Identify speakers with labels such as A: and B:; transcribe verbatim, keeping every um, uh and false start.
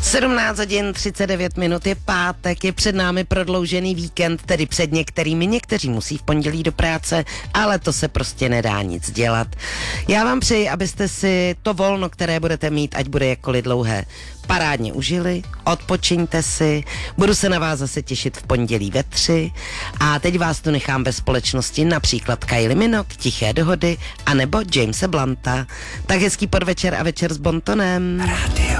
A: sedmnáct hodin třicet devět minut, je pátek, je před námi prodloužený víkend, tedy před některými, někteří musí v pondělí do práce, ale to se prostě nedá nic dělat. Já vám přeji, abyste si to volno, které budete mít, ať bude jakkoliv dlouhé, parádně užili, odpočiňte si, budu se na vás zase těšit v pondělí ve tři a teď vás tu nechám ve společnosti například Kylie Minogue, Tiché dohody, anebo Jamese Blunta. Tak hezký podvečer a večer s Bontonem.
B: Radio